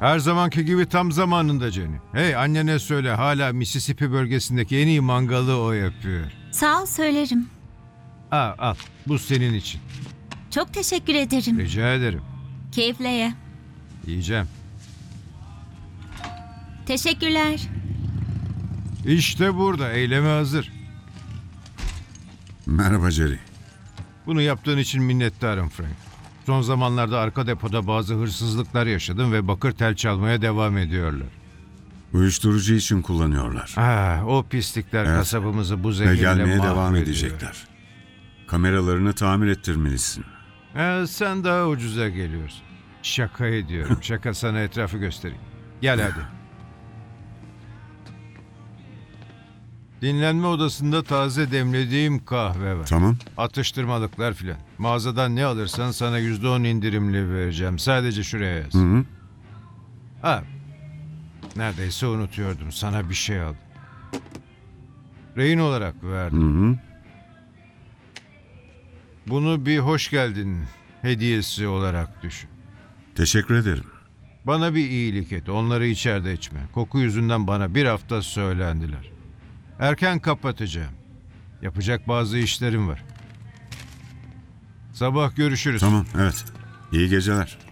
Her zamanki gibi tam zamanında Jenny. Hey, annene söyle, hala Mississippi bölgesindeki en iyi mangalı o yapıyor. Sağ ol, söylerim. Al, bu senin için. Çok teşekkür ederim. Rica ederim. Keyifle ye. Yiyeceğim. Teşekkürler. İşte burada, eyleme hazır. Merhaba Jerry. Bunu yaptığın için minnettarım Frank. Son zamanlarda arka depoda bazı hırsızlıklar yaşadım ve bakır tel çalmaya devam ediyorlar. Uyuşturucu için kullanıyorlar. O pislikler Evet. kasabımızı bu Ve zehirle gelmeye devam mahvediyor. edecekler. Kameralarını tamir ettirmelisin. Sen daha ucuza geliyorsun. Şaka ediyorum. Şaka, sana etrafı göstereyim. Gel hadi. Dinlenme odasında taze demlediğim kahve var. Tamam. Atıştırmalıklar filan. Mağazadan ne alırsan sana %10 indirimli vereceğim. Sadece şuraya yaz. Hı. Neredeyse unutuyordum. Sana bir şey aldım. Rehin olarak verdim. Hı. Bunu bir hoş geldin hediyesi olarak düşün. Teşekkür ederim. Bana bir iyilik et. Onları içeride içme. Koku yüzünden bana bir hafta söylendiler. Erken kapatacağım. Yapacak bazı işlerim var. Sabah görüşürüz. Tamam, evet. İyi geceler.